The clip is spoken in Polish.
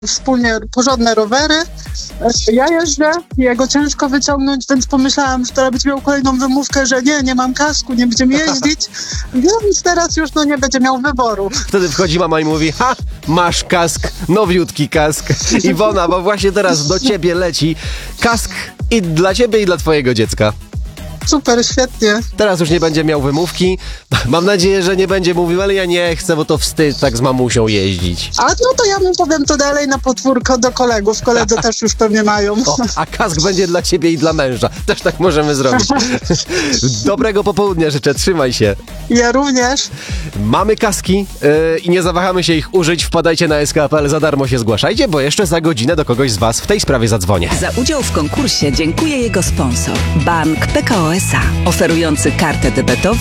wspólnie porządne rowery. Ja jeżdżę, jego ciężko wyciągnąć, więc pomyślałam, że teraz będzie miał kolejną wymówkę, że nie mam kasku, nie będziemy jeździć, więc teraz już nie będzie miał wyboru. Wtedy wchodzi mama i mówi: ha, masz kask, nowiutki kask. Iwona, bo właśnie teraz do ciebie leci kask i dla ciebie, i dla twojego dziecka. Super, świetnie. Teraz już nie będzie miał wymówki. Mam nadzieję, że nie będzie mówił, ale ja nie chcę, bo to wstyd tak z mamusią jeździć. A to ja mu powiem to dalej na podwórko do kolegów. Koledzy też już pewnie mają. O, a kask będzie dla ciebie i dla męża. Też tak możemy zrobić. Dobrego popołudnia życzę, trzymaj się. Ja również. Mamy kaski i nie zawahamy się ich użyć. Wpadajcie na SK.pl, za darmo się zgłaszajcie, bo jeszcze za godzinę do kogoś z was w tej sprawie zadzwonię. Za udział w konkursie dziękuję jego sponsor. Bank PKO SA, oferujący kartę debetową